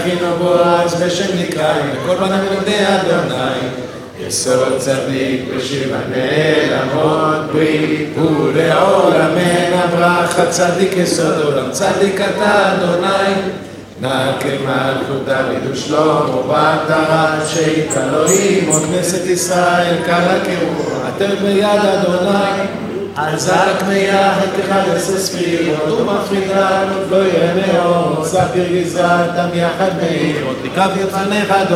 חינו בועז בשם נקראי, וכל בניו ילדי אדוני. יסוד צדיק בשיר הנעלמות ברית ולעולמנה ברכה. צדיק יסוד עולם, צדיק אתה אדוני. נא כמלכות דוד ושלמה ובטרה שאית אלוהים וכנסת ישראל קלה כרוח. אתם ביד אדוני עזק מיה התחד הסספיר ומפרידה לא יהיה מאור ספיר גזרת יחד מאיר עוד לקרב יפניך